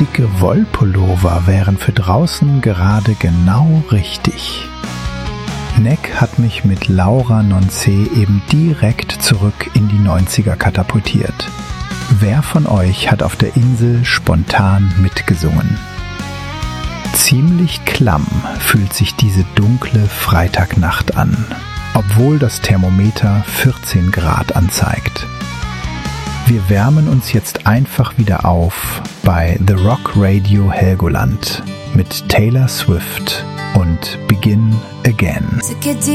dicke Wollpullover wären für draußen gerade genau richtig. Neck hat mich mit Laura Nonce eben direkt zurück in die 90er katapultiert. Wer von euch hat auf der Insel spontan mitgesungen? Ziemlich klamm fühlt sich diese dunkle Freitagnacht an, obwohl das Thermometer 14 Grad anzeigt. Wir wärmen uns jetzt einfach wieder auf bei The Rock Radio Helgoland mit Taylor Swift und Begin Again.